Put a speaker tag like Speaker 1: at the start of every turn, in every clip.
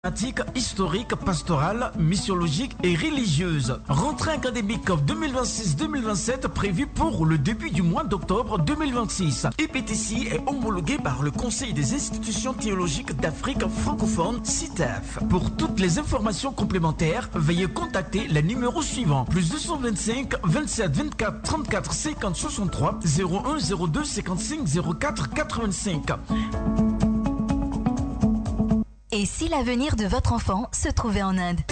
Speaker 1: Historique, pastorale, missiologique et religieuse. Rentrée académique 2026-2027 prévue pour le début du mois d'octobre 2026. IPTC est homologué par le Conseil des institutions théologiques d'Afrique francophone, CITEF. Pour toutes les informations complémentaires, veuillez contacter les numéros suivants: +225 27 24 34 50 63 01 02 55 04 85.
Speaker 2: Et si l'avenir de votre enfant se trouvait en Inde?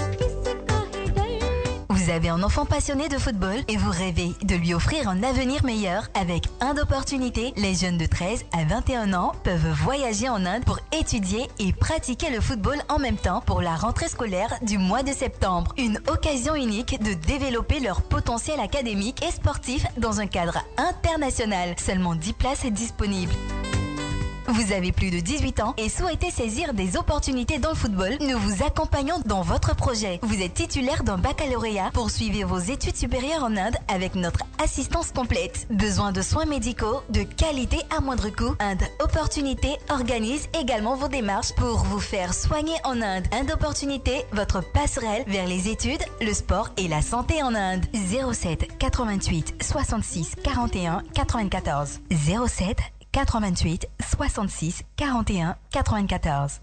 Speaker 2: Vous avez un enfant passionné de football et vous rêvez de lui offrir un avenir meilleur? Avec Inde Opportunité, les jeunes de 13 à 21 ans peuvent voyager en Inde pour étudier et pratiquer le football en même temps pour la rentrée scolaire du mois de septembre. Une occasion unique de développer leur potentiel académique et sportif dans un cadre international. Seulement 10 places disponibles. Vous avez plus de 18 ans et souhaitez saisir des opportunités dans le football? Nous vous accompagnons dans votre projet. Vous êtes titulaire d'un baccalauréat? Poursuivez vos études supérieures en Inde avec notre assistance complète. Besoin de soins médicaux de qualité à moindre coût? Inde Opportunité organise également vos démarches pour vous faire soigner en Inde. Inde Opportunité, votre passerelle vers les études, le sport et la santé en Inde. 07 88 66 41 94 07 88 66 41 94.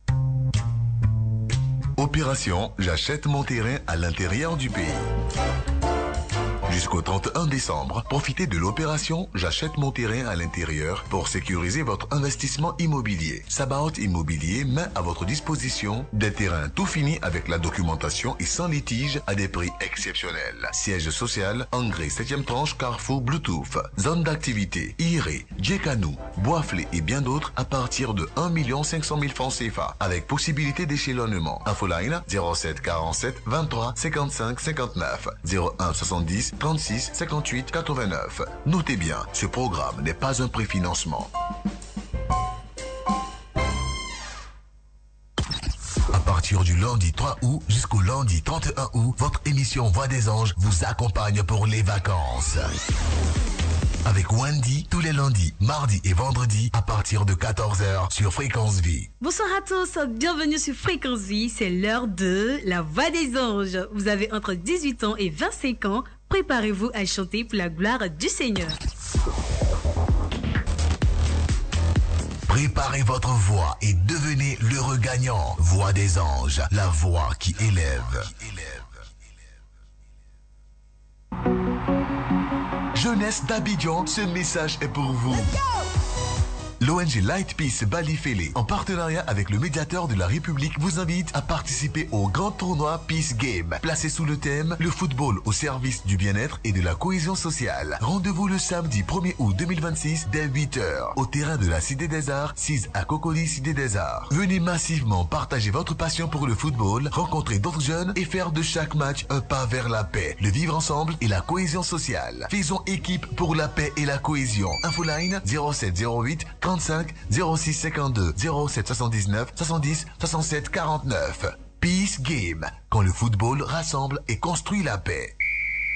Speaker 3: Opération J'achète mon terrain à l'intérieur du pays. Jusqu'au 31 décembre, profitez de l'opération J'achète mon terrain à l'intérieur pour sécuriser votre investissement immobilier. Sabaot Immobilier met à votre disposition des terrains tout finis avec la documentation et sans litige à des prix exceptionnels. Siège social, engrais 7e tranche, Carrefour, Bluetooth, zone d'activité, Iré, Djekanou, Boisflé et bien d'autres à partir de 1 500 000 francs CFA avec possibilité d'échelonnement. Infoline 07 47 23 55 59 01 70 36 58 89. Notez bien, ce programme n'est pas un préfinancement. À partir du lundi 3 août jusqu'au lundi 31 août, votre émission Voix des Anges vous accompagne pour les vacances. Avec Wendy, tous les lundis, mardis et vendredis à partir de 14h sur Fréquence Vie.
Speaker 4: Bonsoir à tous, bienvenue sur Fréquence Vie, c'est l'heure de la Voix des Anges. Vous avez entre 18 ans et 25 ans, préparez-vous à chanter pour la gloire du Seigneur.
Speaker 3: Préparez votre voix et devenez l'heureux gagnant. Voix des Anges, la voix qui élève. Jeunesse d'Abidjan, ce message est pour vous. L'ONG Light Peace Bali Fele, en partenariat avec le médiateur de la République, vous invite à participer au grand tournoi Peace Game, placé sous le thème « Le football au service du bien-être et de la cohésion sociale ». Rendez-vous le samedi 1er août 2026 dès 8h au terrain de la Cité des Arts, 6 à Cocody, Cité des Arts. Venez massivement partager votre passion pour le football, rencontrer d'autres jeunes et faire de chaque match un pas vers la paix, le vivre ensemble et la cohésion sociale. Faisons équipe pour la paix et la cohésion. Infoline 0708 35 06 52 07 79 70 67 49. Peace Game, quand le football rassemble et construit la paix.